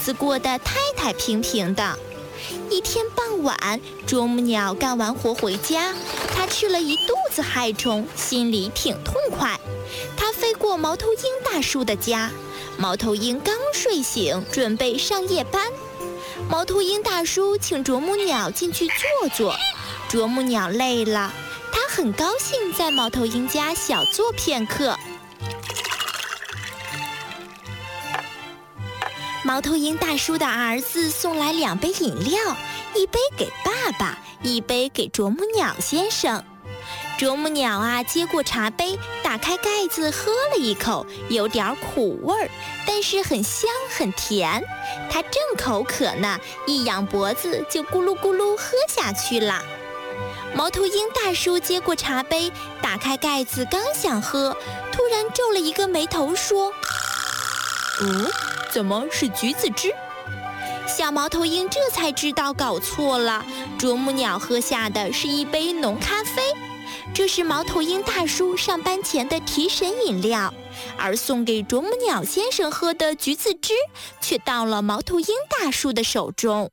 子过得太太平平的。一天傍晚，啄木鸟干完活回家，它吃了一肚子害虫，心里挺痛快。它飞过猫头鹰大叔的家，猫头鹰刚睡醒，准备上夜班。猫头鹰大叔请啄木鸟进去坐坐，啄木鸟累了，它很高兴在猫头鹰家小坐片刻。猫头鹰大叔的儿子送来2杯饮料，一杯给爸爸，一杯给啄木鸟先生。啄木鸟啊，接过茶杯，打开盖子喝了一口，有点苦味儿，但是很香很甜。它正口渴呢，一仰脖子就咕噜咕噜喝下去了。猫头鹰大叔接过茶杯，打开盖子，刚想喝，突然皱了一个眉头说：“怎么是橘子汁？”小猫头鹰这才知道搞错了，啄木鸟喝下的是一杯浓咖啡，这是猫头鹰大叔上班前的提神饮料，而送给啄木鸟先生喝的橘子汁却到了猫头鹰大叔的手中。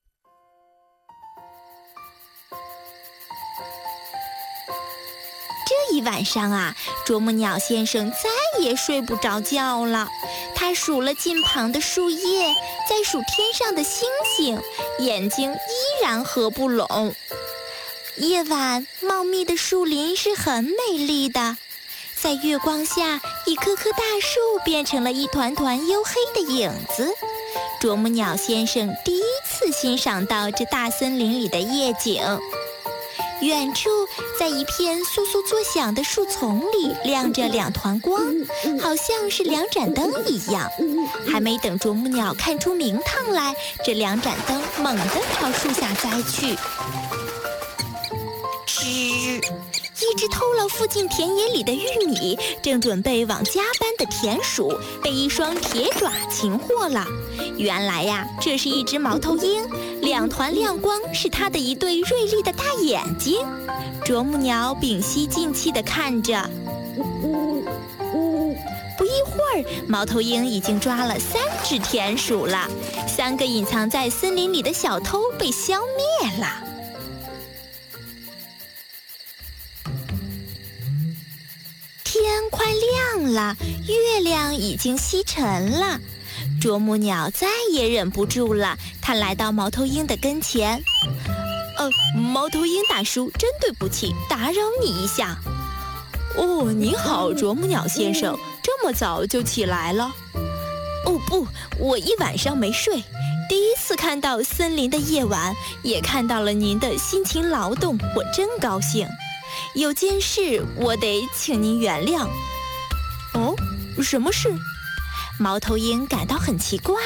这一晚上啊，啄木鸟先生再也睡不着觉了。他数了近旁的树叶，再数天上的星星，眼睛依然合不拢。夜晚，茂密的树林是很美丽的，在月光下，一棵棵大树变成了一团团黝黑的影子。啄木鸟先生第一次欣赏到这大森林里的夜景。远处，在一片簌簌作响的树丛里，亮着2团光，好像是2盏灯一样。还没等啄木鸟看出名堂来，这2盏灯猛地朝树下栽去。吱！一只偷了附近田野里的玉米，正准备往家搬的田鼠，被一双铁爪擒获了。原来呀，这是一只猫头鹰，2团亮光是它的一对锐利的大眼睛。啄木鸟屏息静气地看着。不一会儿，猫头鹰已经抓了3只田鼠了，3个隐藏在森林里的小偷被消灭了。天快亮了，月亮已经西沉了。啄木鸟再也忍不住了，它来到猫头鹰的跟前。猫头鹰大叔，真对不起，打扰你一下。哦，你好，啄木鸟先生，这么早就起来了？哦不，我一晚上没睡，第一次看到森林的夜晚，也看到了您的辛勤劳动，我真高兴。有件事我得请您原谅。哦，什么事？猫头鹰感到很奇怪。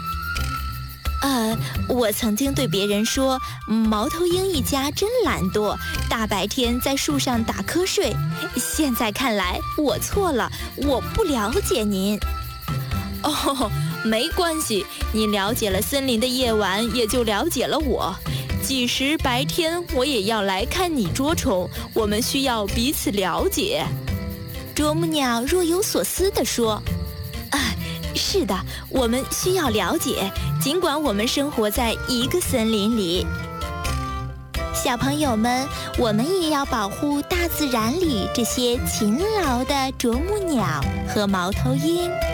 我曾经对别人说，猫头鹰一家真懒惰，大白天在树上打瞌睡。现在看来我错了，我不了解您。哦，没关系，你了解了森林的夜晚，也就了解了我。即使白天我也要来看你捉虫，我们需要彼此了解。啄木鸟若有所思地说：是的，我们需要了解，尽管我们生活在一个森林里。小朋友们，我们也要保护大自然里这些勤劳的啄木鸟和猫头鹰。